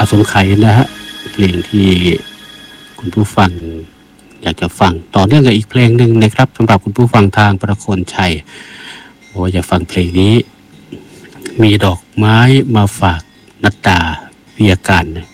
สงไขนะฮะเพลงที่คุณผู้ฟังอยากจะฟังต่อเนื่องกับอีกเพลงหนึ่งนะครับสำหรับคุณผู้ฟังทางประโคนชัยอยากฟังเพลงนี้มีดอกไม้มาฝากนัตตาวิยาการนะ